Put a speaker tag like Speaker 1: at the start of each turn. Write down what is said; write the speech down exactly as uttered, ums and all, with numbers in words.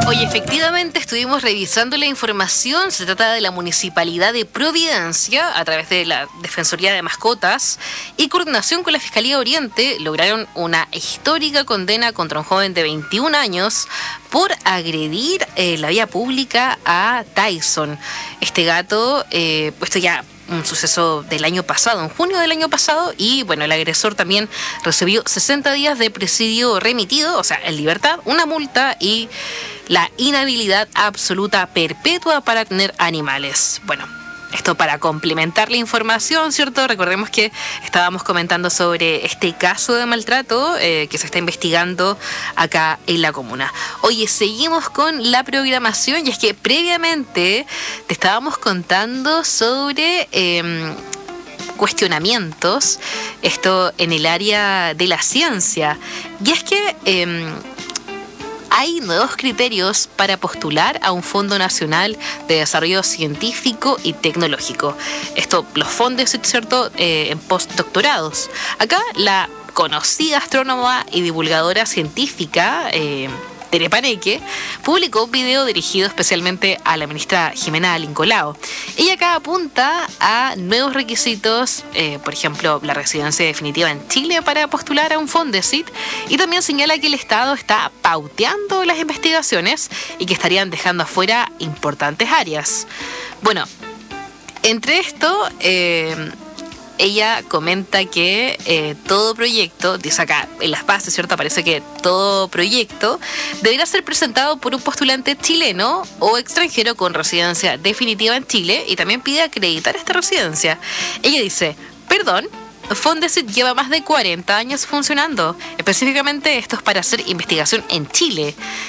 Speaker 1: Oye, efectivamente estuvimos revisando la información. Se trata de la Municipalidad de Providencia, a través de la Defensoría de Mascotas y coordinación con la Fiscalía Oriente, lograron una histórica condena contra un joven de veintiún años por agredir eh, la vía pública a Tyson. Este gato, eh, esto ya un suceso del año pasado, en junio del año pasado, y bueno, el agresor también recibió sesenta días de presidio remitido, o sea, en libertad, una multa y la inhabilidad absoluta perpetua para tener animales. Bueno, esto para complementar la información, ¿cierto? Recordemos que estábamos comentando sobre este caso de maltrato eh, que se está investigando acá en la comuna. Oye, seguimos con la programación y es que previamente te estábamos contando sobre Eh, cuestionamientos, esto en el área de la ciencia. Y es que eh, hay nuevos criterios para postular a un Fondo Nacional de Desarrollo Científico y Tecnológico. Esto, los fondos, ¿cierto?, eh, en postdoctorados. Acá, la conocida astrónoma y divulgadora científica, eh, Tere Paneque, publicó un video dirigido especialmente a la ministra Jimena Lincolao. Ella acá apunta a nuevos requisitos, eh, por ejemplo, la residencia definitiva en Chile para postular a un Fondesit, y también señala que el Estado está pauteando las investigaciones y que estarían dejando afuera importantes áreas. Bueno, entre esto, eh, ella comenta que eh, todo proyecto, dice acá en las bases, ¿cierto? Aparece que todo proyecto deberá ser presentado por un postulante chileno o extranjero con residencia definitiva en Chile, y también pide acreditar esta residencia. Ella dice, perdón, Fondesit lleva más de cuarenta años funcionando. Específicamente esto es para hacer investigación en Chile.